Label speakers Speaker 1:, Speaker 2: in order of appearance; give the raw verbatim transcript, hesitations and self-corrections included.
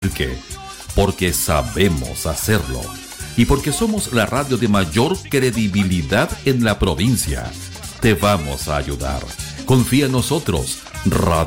Speaker 1: ¿Por qué? Porque sabemos hacerlo y porque somos la radio de mayor credibilidad en la provincia. Te vamos a ayudar. Confía en nosotros. Radio